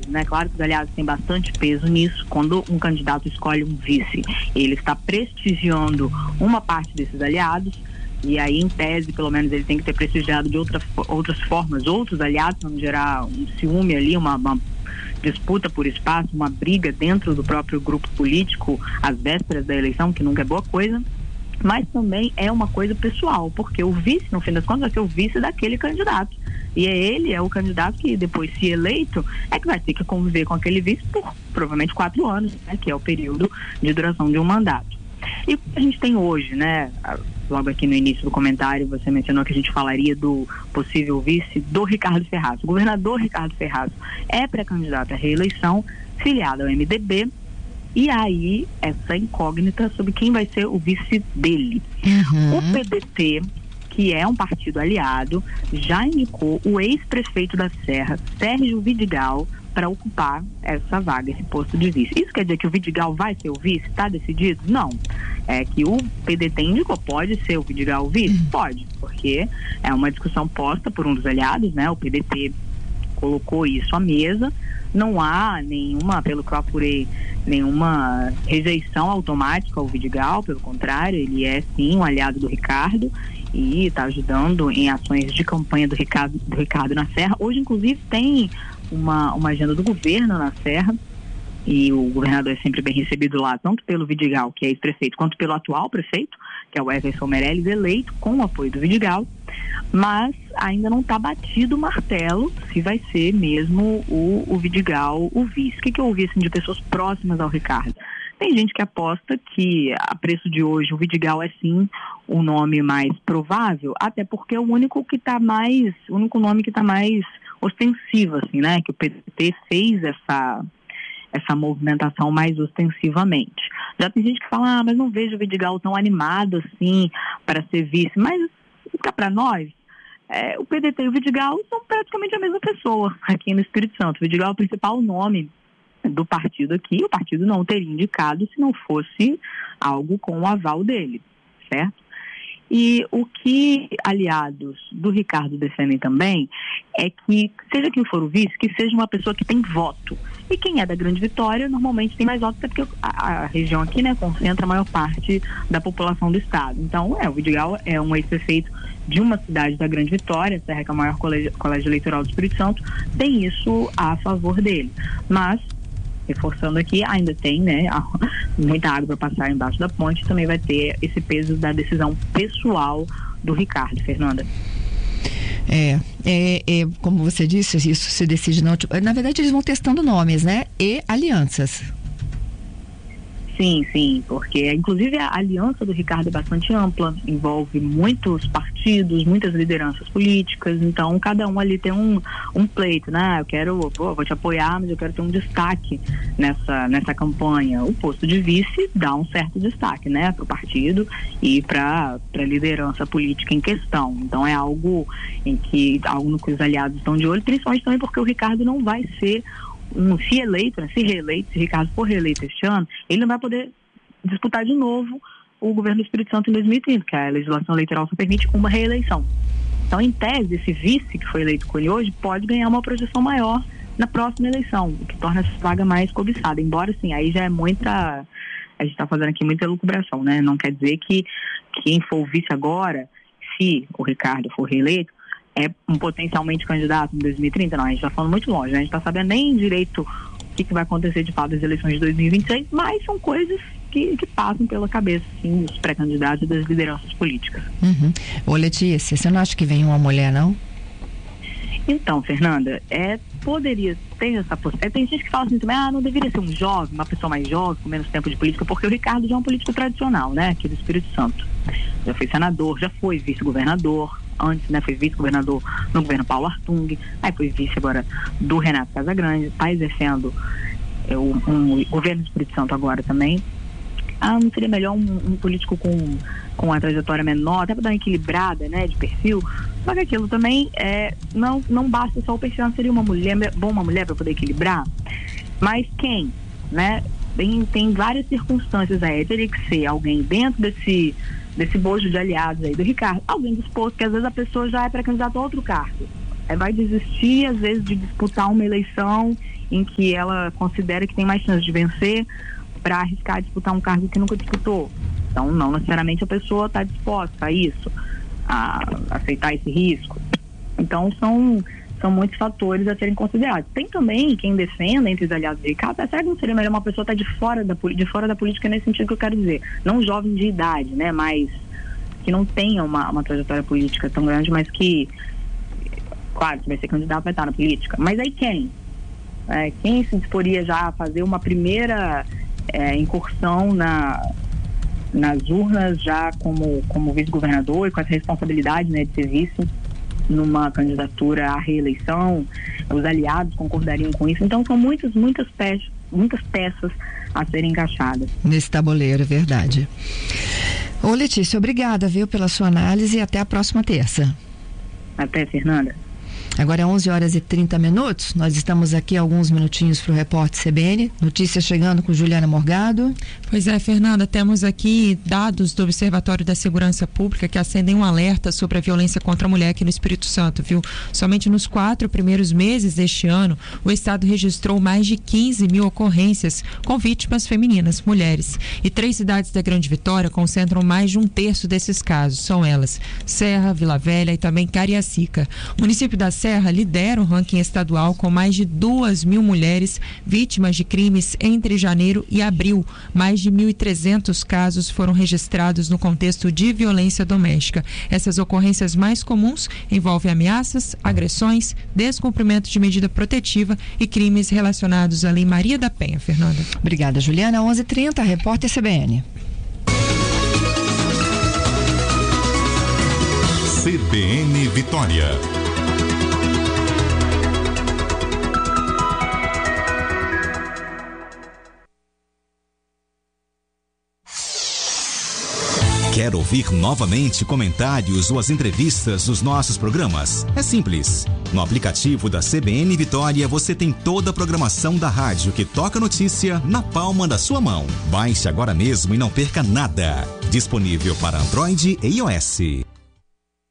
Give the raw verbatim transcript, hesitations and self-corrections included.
né? Claro que os aliados têm bastante peso nisso. Quando um candidato escolhe um vice, ele está prestigiando uma parte desses aliados, e aí, em tese, pelo menos, ele tem que ter prestigiado de outra, outras formas, outros aliados, para não gerar um ciúme ali, uma, uma disputa por espaço, uma briga dentro do próprio grupo político às vésperas da eleição, que nunca é boa coisa. Mas também é uma coisa pessoal, porque o vice, no fim das contas, vai ser o vice daquele candidato. E é ele, é o candidato que, depois, se eleito, é que vai ter que conviver com aquele vice por provavelmente quatro anos, né, que é o período de duração de um mandato. E o que a gente tem hoje, né? Logo aqui no início do comentário, você mencionou que a gente falaria do possível vice do Ricardo Ferraz. O governador Ricardo Ferraz é pré-candidato à reeleição, filiado ao M D B, e aí essa incógnita sobre quem vai ser o vice dele. Uhum. O P D T, que é um partido aliado, já indicou o ex-prefeito da Serra, Sérgio Vidigal, para ocupar essa vaga, esse posto de vice. Isso quer dizer que o Vidigal vai ser o vice? Está decidido? Não. É que o P D T indicou, pode ser o Vidigal o vice? Pode, porque é uma discussão posta por um dos aliados, né? O P D T colocou isso à mesa. Não há nenhuma, pelo que eu apurei, nenhuma rejeição automática ao Vidigal, pelo contrário, ele é sim um aliado do Ricardo e está ajudando em ações de campanha do Ricardo, do Ricardo na Serra. Hoje, inclusive, tem uma, uma agenda do governo na Serra, e o governador é sempre bem recebido lá, tanto pelo Vidigal, que é ex-prefeito, quanto pelo atual prefeito, que é o Everson Meirelles, eleito com o apoio do Vidigal, mas ainda não está batido o martelo se vai ser mesmo o, o Vidigal o vice. O que, que eu ouvi assim, de pessoas próximas ao Ricardo? Tem gente que aposta que, a preço de hoje, o Vidigal é sim o nome mais provável, até porque é o único que está mais, o único nome que está mais ostensivo, assim, né? Que o P D T fez essa, essa movimentação mais ostensivamente. Já tem gente que fala, ah, mas não vejo o Vidigal tão animado assim para ser vice, mas fica para nós. É, o P D T e o Vidigal são praticamente a mesma pessoa aqui no Espírito Santo. O Vidigal é o principal nome do partido aqui, o partido não teria indicado se não fosse algo com o aval dele, certo? E o que aliados do Ricardo defendem também é que, seja quem for o vice, que seja uma pessoa que tem voto. E quem é da Grande Vitória normalmente tem mais votos, até porque a, a região aqui, né, concentra a maior parte da população do estado. Então, é, o Vidigal é um ex-prefeito de uma cidade da Grande Vitória, Serra, que é o maior colégio, colégio eleitoral do Espírito Santo, tem isso a favor dele. Mas, reforçando aqui, ainda tem, né, muita água para passar embaixo da ponte, também vai ter esse peso da decisão pessoal do Ricardo, Fernanda. É, é, é, como você disse, isso se decide não. Na verdade, eles vão testando nomes, né? E alianças. Sim, sim, porque inclusive a aliança do Ricardo é bastante ampla, envolve muitos partidos, muitas lideranças políticas, então cada um ali tem um, um pleito, né? Eu quero, pô, vou te apoiar, mas eu quero ter um destaque nessa, nessa campanha. O posto de vice dá um certo destaque, né, para o partido e para a liderança política em questão. Então é algo em que, algo no que os aliados estão de olho, principalmente também porque o Ricardo não vai ser Um, se eleito, né, se reeleito, se Ricardo for reeleito este ano, ele não vai poder disputar de novo o governo do Espírito Santo em dois mil e trinta, que a legislação eleitoral só permite uma reeleição. Então, em tese, esse vice que foi eleito com ele hoje pode ganhar uma projeção maior na próxima eleição, o que torna essa vaga mais cobiçada. Embora, assim, aí já é muita... A gente está fazendo aqui muita elucubração, né? Não quer dizer que quem for o vice agora, se o Ricardo for reeleito, é um potencialmente candidato em dois mil e trinta, não, a gente está falando muito longe, né? A gente está sabendo nem direito o que, que vai acontecer de fato das eleições de dois mil e vinte e seis, mas são coisas que, que passam pela cabeça, sim, dos pré-candidatos e das lideranças políticas. Uhum. Ô Letícia, você não acha que vem uma mulher, não? Então, Fernanda, é, poderia ter essa possibilidade. Tem gente que fala assim também, ah, não deveria ser um jovem, uma pessoa mais jovem, com menos tempo de política, porque o Ricardo já é um político tradicional, né, aqui do Espírito Santo. Já foi senador, já foi vice-governador, antes, né, foi vice-governador no governo Paulo Artung, aí foi vice agora do Renato Casagrande, está exercendo é, o um, governo do Espírito Santo agora também. Ah, não seria melhor um, um político com, com uma trajetória menor, até para dar uma equilibrada, né, de perfil? Só que aquilo também é, não, não basta só o perfil, não seria uma mulher, bom uma mulher para poder equilibrar? Mas quem, né? Tem, tem várias circunstâncias aí, teria que ser alguém dentro desse, desse bojo de aliados aí do Ricardo, alguém disposto, que às vezes a pessoa já é pré-candidata a outro cargo, é, vai desistir às vezes de disputar uma eleição em que ela considera que tem mais chance de vencer para arriscar disputar um cargo que nunca disputou. Então, não necessariamente a pessoa está disposta a isso, a aceitar esse risco. Então, são, são muitos fatores a serem considerados. Tem também quem defenda entre os aliados de Ricardo, será que não seria melhor uma pessoa estar de fora da, de fora da política nesse sentido que eu quero dizer? Não jovem de idade, né, mas que não tenha uma, uma trajetória política tão grande, mas que, claro, se vai ser candidato vai estar na política. Mas aí quem? É, quem se disporia já a fazer uma primeira é, incursão na... nas urnas já como, como vice-governador e com essa responsabilidade, né, de ser vice numa candidatura à reeleição? Os aliados concordariam com isso? Então são muitas, muitas peças, muitas peças a serem encaixadas. Nesse tabuleiro, é verdade. Ô Letícia, obrigada, viu, pela sua análise e até a próxima terça. Até, Fernanda. Agora é onze horas e trinta minutos, nós estamos aqui alguns minutinhos para o repórter C B N, notícias chegando com Juliana Morgado. Pois é, Fernanda, temos aqui dados do Observatório da Segurança Pública que acendem um alerta sobre a violência contra a mulher aqui no Espírito Santo, viu? Somente nos quatro primeiros meses deste ano, o estado registrou mais de quinze mil ocorrências com vítimas femininas, mulheres. E três cidades da Grande Vitória concentram mais de um terço desses casos, são elas Serra, Vila Velha e também Cariacica. O município da Serra lidera o ranking estadual com mais de duas mil mulheres vítimas de crimes entre janeiro e abril. Mais de mil e trezentos casos foram registrados no contexto de violência doméstica. Essas ocorrências mais comuns envolvem ameaças, agressões, descumprimento de medida protetiva e crimes relacionados à Lei Maria da Penha. Fernanda. Obrigada, Juliana. onze e trinta, repórter C B N. C B N Vitória. Quer ouvir novamente comentários ou as entrevistas dos nossos programas? É simples. No aplicativo da C B N Vitória você tem toda a programação da rádio que toca notícia na palma da sua mão. Baixe agora mesmo e não perca nada. Disponível para Android e iOS.